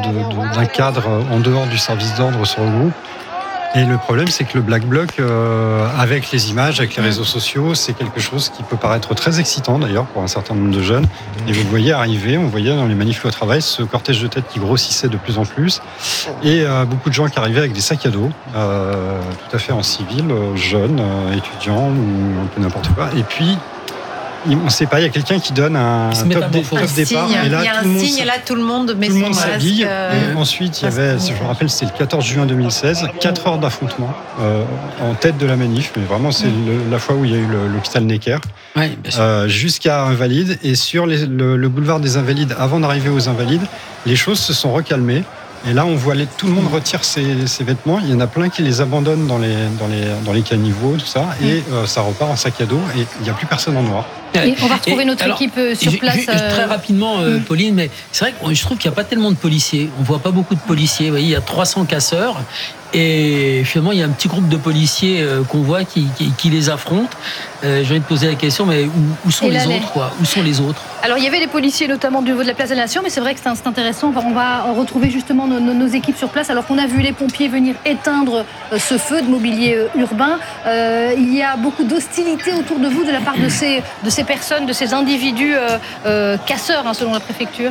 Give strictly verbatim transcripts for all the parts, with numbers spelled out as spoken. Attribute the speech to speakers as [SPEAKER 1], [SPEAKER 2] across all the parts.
[SPEAKER 1] de, de, d'un cadre en dehors du service d'ordre se regroupent. Et le problème, c'est que le Black Bloc, euh, avec les images, avec les réseaux sociaux, c'est quelque chose qui peut paraître très excitant d'ailleurs pour un certain nombre de jeunes. Et vous le voyez arriver, on voyait dans les manifs au travail ce cortège de tête qui grossissait de plus en plus. Et euh, beaucoup de gens qui arrivaient avec des sacs à dos, euh, tout à fait en civil, euh, jeunes, euh, étudiants ou un peu n'importe quoi. Et puis, on ne sait pas, il y a quelqu'un qui donne un top, dé, top
[SPEAKER 2] un
[SPEAKER 1] départ.
[SPEAKER 2] Signe,
[SPEAKER 1] et là,
[SPEAKER 2] il y a un
[SPEAKER 1] tout
[SPEAKER 2] signe, et là, tout le monde met
[SPEAKER 1] tout le
[SPEAKER 2] son
[SPEAKER 1] monde
[SPEAKER 2] masque.
[SPEAKER 1] s'habille.
[SPEAKER 2] Euh,
[SPEAKER 1] Et ensuite, il y avait, je me rappelle, c'était le quatorze juin deux mille seize, quatre heures d'affrontement euh, en tête de la manif. Mais vraiment, c'est le, la fois où il y a eu le, l'hôpital Necker,
[SPEAKER 3] ouais,
[SPEAKER 1] euh, jusqu'à Invalides. Et sur les, le, le boulevard des Invalides, avant d'arriver aux Invalides, les choses se sont recalmées. Et là, on voit les, tout le monde retire ses, ses vêtements. Il y en a plein qui les abandonnent dans les, dans les, dans les caniveaux, tout ça. Et euh, ça repart en sac à dos. Et il n'y a plus personne en noir.
[SPEAKER 4] Et on va retrouver et notre
[SPEAKER 3] alors,
[SPEAKER 4] équipe sur
[SPEAKER 3] je,
[SPEAKER 4] place.
[SPEAKER 3] Je, je, très rapidement, euh, Pauline, mais c'est vrai que je trouve qu'il n'y a pas tellement de policiers. On ne voit pas beaucoup de policiers. Vous voyez, il y a trois cents casseurs. Et finalement, il y a un petit groupe de policiers euh, qu'on voit qui, qui, qui les affrontent. Euh, je vais te poser la question, mais où, où sont les autres, quoi ? Où sont les autres ?
[SPEAKER 4] Alors, il y avait des policiers, notamment du niveau de la Place de la Nation, mais c'est vrai que c'est, c'est intéressant. On va retrouver justement nos, nos équipes sur place, alors qu'on a vu les pompiers venir éteindre ce feu de mobilier urbain. Euh, il y a beaucoup d'hostilité autour de vous de la part de ces, de ces personnes, de ces individus euh, euh, casseurs, hein, selon la préfecture.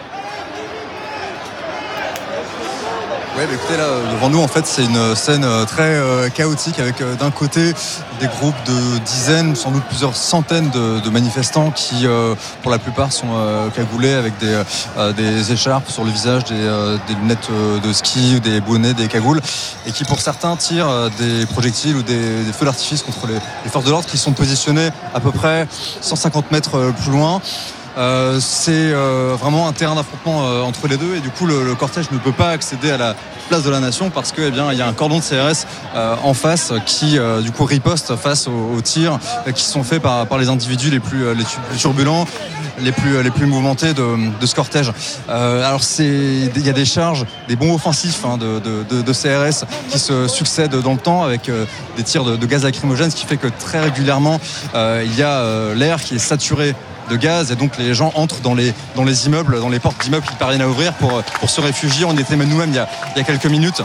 [SPEAKER 5] Ouais, bah écoutez, là, devant nous, en fait, c'est une scène très euh, chaotique avec euh, d'un côté des groupes de dizaines, sans doute plusieurs centaines de, de manifestants qui, euh, pour la plupart, sont euh, cagoulés avec des, euh, des écharpes sur le visage, des, euh, des lunettes de ski, des bonnets, des cagoules, et qui, pour certains, tirent euh, des projectiles ou des, des feux d'artifice contre les, les forces de l'ordre qui sont positionnées à peu près cent cinquante mètres plus loin. Euh, c'est euh, vraiment un terrain d'affrontement euh, entre les deux et du coup le, le cortège ne peut pas accéder à la place de la Nation parce que eh bien il y a un cordon de C R S euh, en face qui euh, du coup riposte face aux, aux tirs euh, qui sont faits par, par les individus les plus, les plus turbulents, les plus, les plus mouvementés de, de ce cortège. Euh, alors c'est il y a des charges, des bombes offensifs hein, de, de, de C R S qui se succèdent dans le temps avec euh, des tirs de, de gaz lacrymogène, ce qui fait que très régulièrement euh, il y a euh, l'air qui est saturé de gaz et donc les gens entrent dans les, dans les immeubles, dans les portes d'immeubles qui parviennent à ouvrir pour, pour se réfugier. On y était même nous-mêmes il y, a, il y a quelques minutes.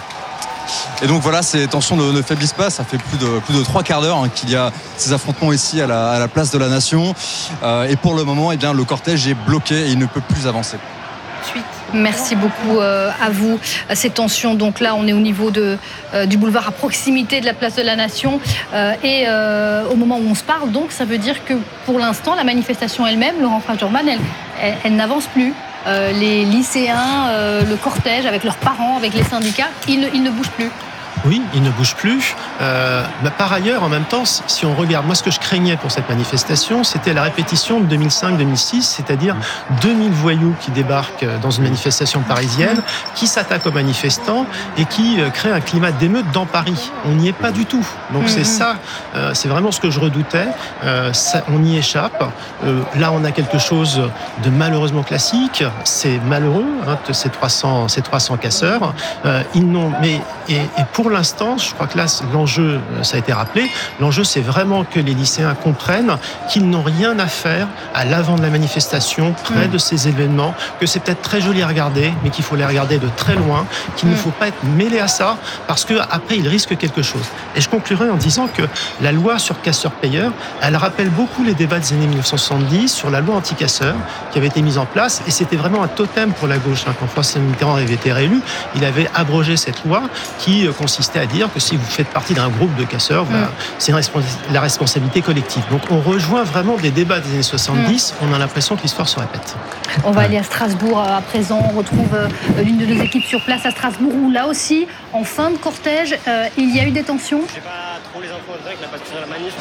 [SPEAKER 5] Et donc voilà, ces tensions ne, ne faiblissent pas. Ça fait plus de, plus de trois quarts d'heure hein, qu'il y a ces affrontements ici à la, à la place de la Nation. Euh, et pour le moment, eh bien, le cortège est bloqué et il ne peut plus avancer.
[SPEAKER 4] Suite. Merci beaucoup euh, à vous. Ces tensions, donc là, on est au niveau de, euh, du boulevard à proximité de la place de la Nation. Euh, et euh, au moment où on se parle, donc, ça veut dire que pour l'instant, la manifestation elle-même, Laurent Frage-Jorman, elle, elle, elle n'avance plus. Euh, les lycéens, euh, le cortège, avec leurs parents, avec les syndicats, ils ne, ils ne bougent plus.
[SPEAKER 6] Oui, il ne bouge plus. Euh, bah, par ailleurs, en même temps, si on regarde, moi ce que je craignais pour cette manifestation, c'était la répétition de deux mille cinq deux mille six, c'est-à-dire deux mille voyous qui débarquent dans une manifestation parisienne, qui s'attaquent aux manifestants et qui euh, créent un climat d'émeute dans Paris. On n'y est pas du tout. Donc mm-hmm. c'est ça, euh, c'est vraiment ce que je redoutais. Euh, ça, on y échappe. Euh, là, on a quelque chose de malheureusement classique. C'est malheureux, hein, ces trois cents, ces trois cents casseurs. Euh, ils n'ont, mais et, et pour l'instant, je crois que là, l'enjeu, ça a été rappelé, l'enjeu, c'est vraiment que les lycéens comprennent qu'ils n'ont rien à faire à l'avant de la manifestation, près mmh. de ces événements, que c'est peut-être très joli à regarder, mais qu'il faut les regarder de très loin, qu'il mmh. ne faut pas être mêlé à ça, parce qu'après, ils risquent quelque chose. Et je conclurai en disant que la loi sur casseurs-payeurs, elle rappelle beaucoup les débats des années dix-neuf cent soixante-dix sur la loi anti-casseurs qui avait été mise en place, et c'était vraiment un totem pour la gauche. Hein. Quand François Mitterrand avait été réélu, il avait abrogé cette loi qui consistait à dire que si vous faites partie d'un groupe de casseurs, mmh. bah, c'est respons- la responsabilité collective. Donc on rejoint vraiment des débats des années soixante-dix, mmh. on a l'impression que l'histoire se répète.
[SPEAKER 4] On va aller à Strasbourg à présent, on retrouve l'une de nos équipes sur place à Strasbourg, où là aussi, en fin de cortège, euh, il y a eu des tensions.
[SPEAKER 7] Je sais pas trop les infos exactes, là, parce que sur la manif,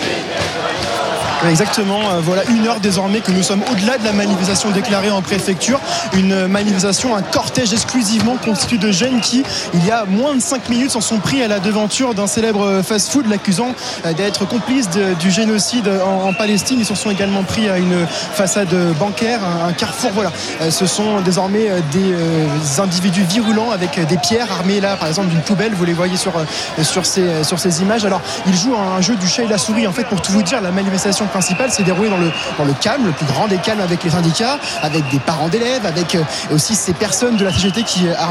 [SPEAKER 7] mais...
[SPEAKER 8] Exactement, euh, voilà une heure désormais que nous sommes au-delà de la manifestation déclarée en préfecture, une manifestation, un cortège exclusivement constitué de jeunes qui, il y a moins de cinq minutes, s'en sont pris à la devanture d'un célèbre fast-food, l'accusant d'être complice de, du génocide en, en Palestine. Ils se sont également pris à une façade bancaire, un, un carrefour. Voilà, ce sont désormais des euh, individus virulents avec des pierres armés là, par exemple d'une poubelle. Vous les voyez sur sur ces sur ces images. Alors, ils jouent un jeu du chat et la souris. En fait, pour tout vous dire, la manifestation principale s'est déroulée dans le dans le calme, le plus grand des calmes, avec les syndicats, avec des parents d'élèves, avec aussi ces personnes de la C G T qui